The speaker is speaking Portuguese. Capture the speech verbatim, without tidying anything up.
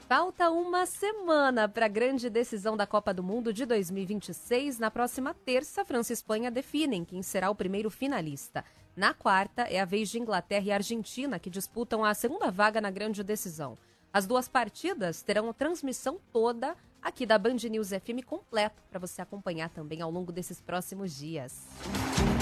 Falta uma semana para a grande decisão da Copa do Mundo de dois mil e vinte e seis. Na próxima terça, França e Espanha definem quem será o primeiro finalista. Na quarta, é a vez de Inglaterra e Argentina, que disputam a segunda vaga na grande decisão. As duas partidas terão a transmissão toda aqui da Band News F M completa para você acompanhar também ao longo desses próximos dias.